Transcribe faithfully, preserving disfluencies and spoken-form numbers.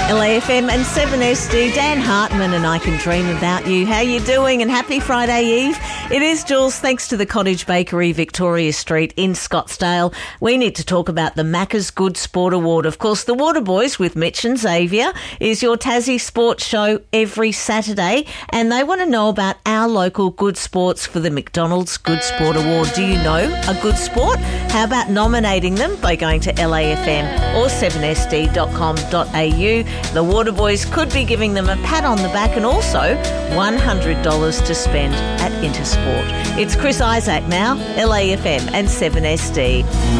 L A F M and seven S D, Dan Hartman and I Can Dream About You. How you doing? And happy Friday Eve. It is Jules, thanks to the Cottage Bakery, Victoria Street in Scottsdale. We need to talk about the Macca's Good Sport Award. Of course, the Waterboys with Mitch and Xavier is your Tassie sports show every Saturday, and they want to know about our local good sports for the McDonald's Good Sport Award. Do you know a good sport? How about nominating them by going to L A F M or seven S D dot com dot a u? The Waterboys could be giving them a pat on the back and also one hundred dollars to spend at Intersport. It's Chris Isaac now, L A F M and seven S D.